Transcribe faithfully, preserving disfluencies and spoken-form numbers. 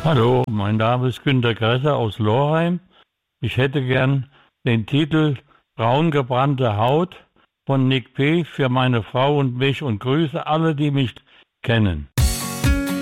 Hallo, mein Name ist Günter Gresser aus Lorheim. Ich hätte gern den Titel Braun gebrannte Haut von Nick P. für meine Frau und mich und grüße alle, die mich kennen.